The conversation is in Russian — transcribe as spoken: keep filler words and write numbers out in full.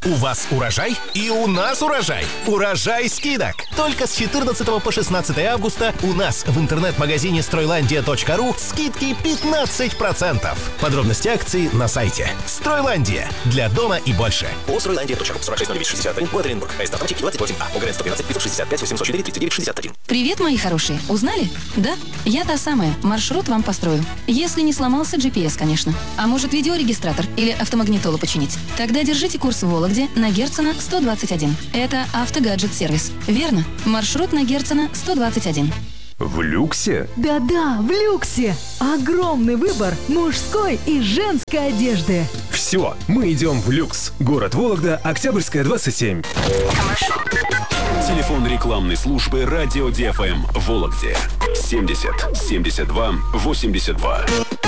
У вас урожай и у нас урожай. Урожай скидок. Только с четырнадцатого по шестнадцатое августа у нас в интернет-магазине стройландия точка ру скидки пятнадцать процентов. Подробности акции на сайте. Стройландия. Для дома и больше. По стройландия точка ру. сорок шесть ноль девять шестьдесят один. Город Оренбург. АС автоматики двадцать восемь А. ОГРН сто двенадцать пятьсот шестьдесят пять восемьсот четыре тридцать девять шестьдесят один. Привет, мои хорошие. Узнали? Да? Я та самая. Маршрут вам построю. Если не сломался джи пи эс, конечно. А может, видеорегистратор или автомагнитолу починить? Тогда держите курс в Вологде на Герцена сто двадцать один. Это автогаджет-сервис. Верно? Маршрут на Герцена сто двадцать один. В люксе? Да-да, в люксе. Огромный выбор мужской и женской одежды. Все, мы идем в люкс. Город Вологда, Октябрьская, двадцать семь. Телефон рекламной службы радио ди эф эм в Вологде. семьдесят семьдесят два восемьдесят два.